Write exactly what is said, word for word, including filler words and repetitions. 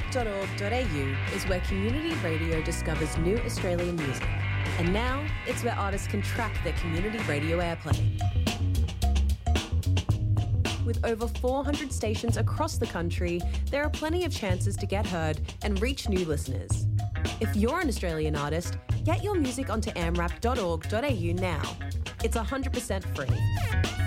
rap dot org dot a u is where community radio discovers new Australian music. And now it's where artists can track their community radio airplay. With over four hundred stations across the country, there are plenty of chances to get heard and reach new listeners. If you're an Australian artist, get your music onto a m rap dot org dot a u now. It's one hundred percent free.